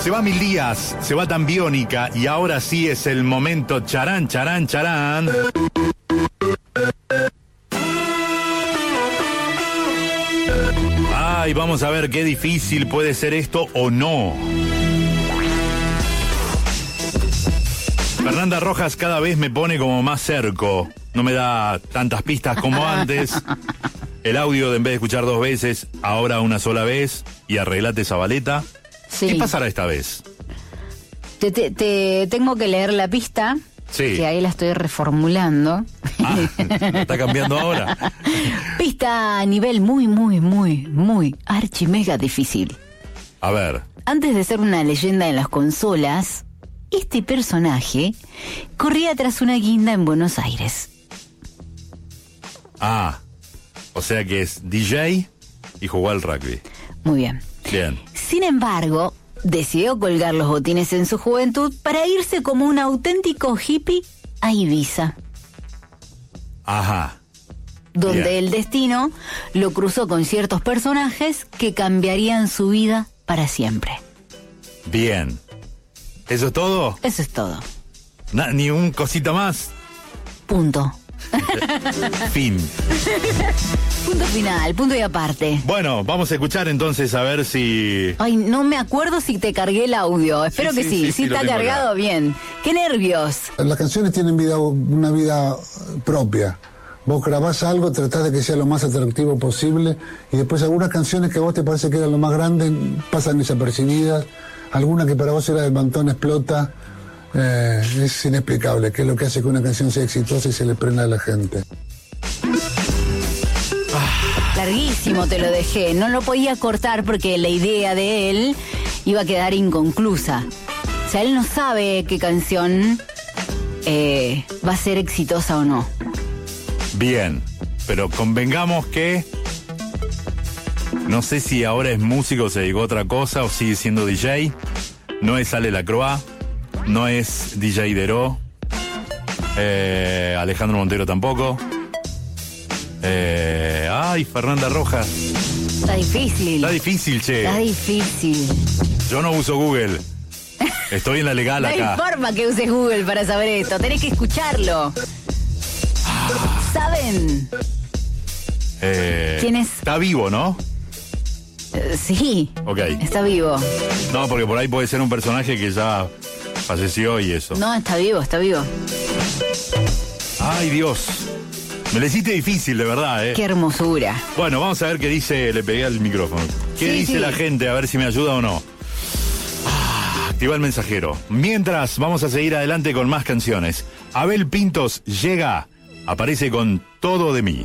Se va 1000 días, se va tan biónica y ahora sí es el momento charán, charán, charán. Ay, vamos a ver qué difícil puede ser esto o no. Fernanda Rojas cada vez me pone como más cerco. No me da tantas pistas como antes. El audio, en vez de escuchar 2 veces, ahora una sola vez. Y arreglate esa baleta. Sí. ¿Qué pasará esta vez? Te tengo que leer la pista. Sí. Que ahí la estoy reformulando. Ah, ¿está cambiando ahora? Pista a nivel muy archi mega difícil. A ver. Antes de ser una leyenda en las consolas, este personaje corría tras una guinda en Buenos Aires. Ah, o sea que es DJ y jugó al rugby. Muy bien. Bien. Sin embargo, decidió colgar los botines en su juventud para irse como un auténtico hippie a Ibiza. Ajá. Donde Bien. el destino lo cruzó con ciertos personajes que cambiarían su vida para siempre. Bien. ¿Eso es todo? Eso es todo. Ni un cosita más. Punto. Fin. Punto final, punto y aparte. Bueno, vamos a escuchar entonces a ver si... Ay, no me acuerdo si te cargué el audio. Espero que sí. Si lo está tengo cargado, acá. bien. ¡Qué nervios! Las canciones tienen una vida propia. Vos grabás algo, tratás de que sea lo más atractivo posible y después algunas canciones que a vos te parece que eran lo más grande pasan desapercibidas. Alguna que para vos era del montón explota. Es inexplicable, que es lo que hace que una canción sea exitosa y se le prenda a la gente. Larguísimo te lo dejé. No lo podía cortar porque la idea de él iba a quedar inconclusa. O sea, él no sabe qué canción va a ser exitosa o no. Bien, pero convengamos que... No sé si ahora es músico o se dedicó a otra cosa o sigue siendo DJ. No es Ale Lacroix, no es DJ Deró, Alejandro Montero tampoco. Ay, Fernanda Rojas. Está difícil. Está difícil, che. Está difícil. Yo no uso Google. Estoy en la legal No hay acá. forma que uses Google para saber esto. Tenés que escucharlo. ¿Saben? ¿Quién es? Está vivo, ¿no? Sí. Ok. Está vivo. No, porque por ahí puede ser un personaje que ya falleció y eso. No, está vivo, está vivo. Ay, Dios. Me la hiciste difícil, de verdad, Qué hermosura. Bueno, vamos a ver qué dice, le pegué al micrófono. ¿Qué Sí, dice sí. la gente? A ver si me ayuda o no. Activa el mensajero. Mientras, vamos a seguir adelante con más canciones. Abel Pintos llega, aparece con Todo de mí.